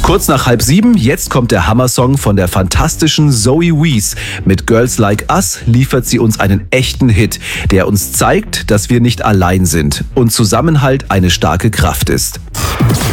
Kurz nach 6:30, jetzt kommt der Hammer-Song von der fantastischen Zoe Wees. Mit Girls Like Us liefert sie uns einen echten Hit, der uns zeigt, dass wir nicht allein sind und Zusammenhalt eine starke Kraft ist.